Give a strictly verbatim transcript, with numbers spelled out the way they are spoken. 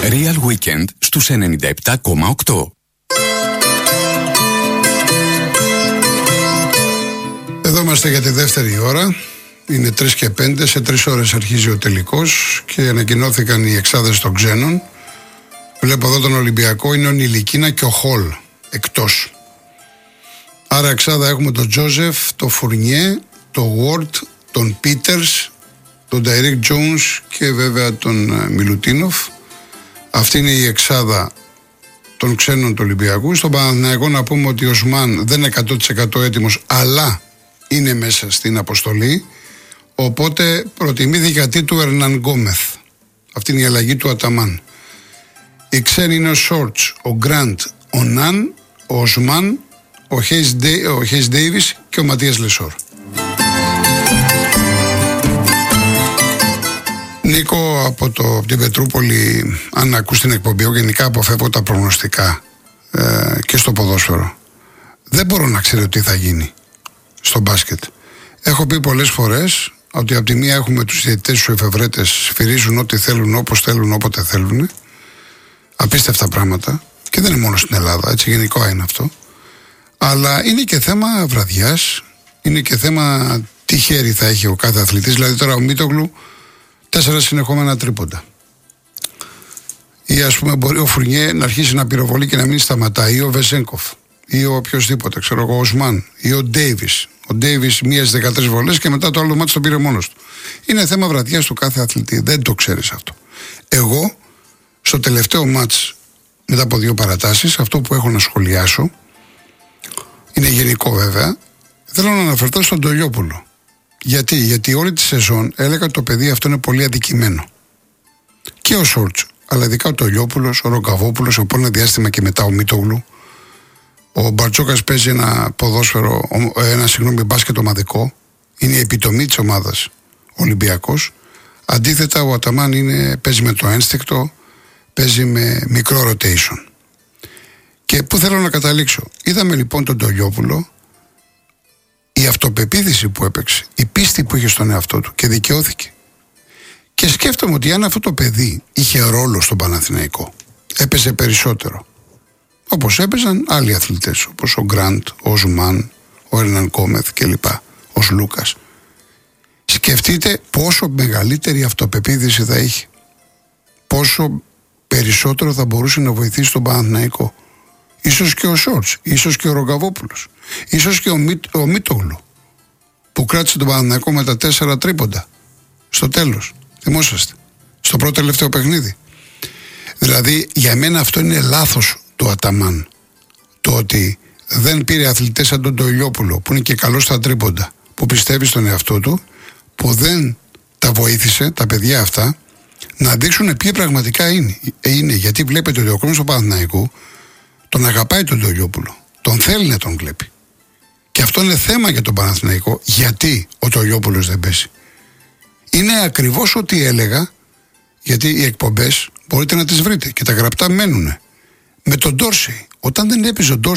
Real Weekend στους ενενήντα επτά κόμμα οκτώ. Εδώ είμαστε για τη δεύτερη ώρα. Είναι τρεις και πέντε, σε τρεις ώρες αρχίζει ο τελικός και ανακοινώθηκαν οι εξάδες των ξένων. Βλέπω εδώ τον Ολυμπιακό, είναι ο Νιλικίνα και ο Χολ εκτός. Άρα εξάδα έχουμε τον Τζόζεφ, τον Φουρνιέ, τον Γουόρτ, τον Πίτερς, τον Νταϊρέκ Τζόουνς και βέβαια τον Μιλουτίνοφ. Αυτή είναι η εξάδα των ξένων του Ολυμπιακού. Στον Παναθηναϊκό να πούμε ότι ο Οσμάν δεν είναι εκατό τοις εκατό έτοιμος, αλλά είναι μέσα στην αποστολή. Οπότε προτιμήθηκε αντί του Ερναν Γκόμεθ. Αυτή είναι η αλλαγή του Αταμάν. Οι ξένοι είναι ο Σόρτς, ο Γκραντ, ο Ναν, ο Οσμάν, ο Χέις Ντέιβις και ο Ματίας Λεσόρ. Νίκο, από, το, από την Πετρούπολη, αν ακούς την εκπομπή, εγώ γενικά αποφεύγω τα προγνωστικά ε, και στο ποδόσφαιρο. Δεν μπορώ να ξέρω τι θα γίνει στο μπάσκετ. Έχω πει πολλές φορές ότι από τη μία έχουμε τους διαιτητές, τους εφευρέτες, σφυρίζουν ό,τι θέλουν, όπως θέλουν, όποτε θέλουν. Απίστευτα πράγματα. Και δεν είναι μόνο στην Ελλάδα, έτσι γενικό είναι αυτό. Αλλά είναι και θέμα βραδιάς, είναι και θέμα τι χέρι θα έχει ο κάθε αθλητής. Δηλαδή τώρα ο Μίτογλου τέσσερα συνεχόμενα τρίποντα. Ή ας πούμε μπορεί ο Φουρνιέ να αρχίσει να πυροβολεί και να μην σταματάει, ή ο Βεζένκοφ, ή ο οποιοσδήποτε, ξέρω εγώ, ο Οσμάν, ή ο Ντέιβις. Ο Ντέιβις μία στις δεκατρείς βολές και μετά το άλλο μάτι τον πήρε μόνος του. Είναι θέμα βραδιάς του κάθε αθλητή, δεν το ξέρεις αυτό. Εγώ, στο τελευταίο μάτς, μετά από δύο παρατάσεις, αυτό που έχω να σχολιάσω, είναι γενικό βέβαια, θέλω να αναφερθώ στον Τολιόπουλο. Γιατί, γιατί όλη τη σεζόν έλεγα ότι το παιδί αυτό είναι πολύ αδικημένο. Και ο Σόρτς, αλλά ειδικά ο Τολιόπουλος, ο Ρογκαβόπουλος, από ένα διάστημα και μετά ο Μίτογλου. Ο Μπαρτζόκας παίζει ένα ποδόσφαιρο, ένα συγγνώμη μπάσκετ ομαδικό. Είναι η επιτομή της ομάδας Ολυμπιακός. Αντίθετα ο Αταμάν είναι, παίζει με το ένστικτο, παίζει με μικρό rotation. Και πού θέλω να καταλήξω. Είδαμε λοιπόν τον Τολιόπουλο, η αυτοπεποίθηση που έπαιξε, η πίστη που είχε στον εαυτό του και δικαιώθηκε. Και σκέφτομαι ότι αν αυτό το παιδί είχε ρόλο στον Παναθηναϊκό, έπαιζε περισσότερο. Όπως έπαιζαν άλλοι αθλητές, όπως ο Γκραντ, ο Οσμάν, ο Ερναν Γκόμεθ κλπ. Ο Λούκας. Σκεφτείτε πόσο μεγαλύτερη αυτοπεποίθηση θα είχε. Πόσο περισσότερο θα μπορούσε να βοηθήσει τον Παναθηναϊκό. Ίσως και ο Σόρτς, ίσως και ο Ρογκαβόπουλος, ίσως και ο, Μί, ο Μίτογλου, που κράτησε τον Παναθηναϊκό με τα τέσσερα τρίποντα. Στο τέλος, θυμόσαστε, στο πρώτο τελευταίο παιχνίδι. Δηλαδή, για μένα αυτό είναι λάθος του Αταμάν. Το ότι δεν πήρε αθλητές σαν τον Τολιόπουλο, που είναι και καλό στα τρίποντα, που πιστεύει στον εαυτό του, που δεν τα βοήθησε, τα παιδιά αυτά, να δείξουν ποιοι πραγματικά είναι. είναι γιατί βλέπετε ότι ο κόσμος του Παναθηναϊκού τον αγαπάει τον Τολιόπουλο. Τον θέλει να τον βλέπει. Και αυτό είναι θέμα για τον Παναθηναϊκό. Γιατί ο Τολιόπουλος δεν παίζει. Είναι ακριβώς ό,τι έλεγα, γιατί οι εκπομπές μπορείτε να τις βρείτε και τα γραπτά μένουν. Με τον Ντόρσεϊ. Όταν δεν έπαιζε ο Ντόρσεϊ